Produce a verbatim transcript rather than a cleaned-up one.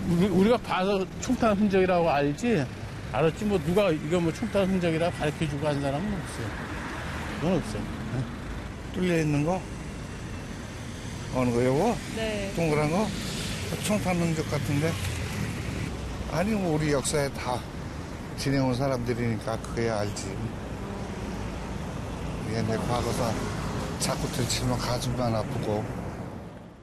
우리, 우리가 봐서 총탄 흔적이라고 알지, 알았지, 뭐 누가 이거 뭐 총탄 흔적이라고 가르쳐주고 한 사람은 없어요. 그건 없어요. 뚫려 있는 거? 어느 거, 요거? 네. 동그란 거? 총탄 흔적 같은데? 아니, 뭐 우리 역사에 다 지내온 사람들이니까 그거야 알지. 옛날 과거사 자꾸 들치면 가슴만 아프고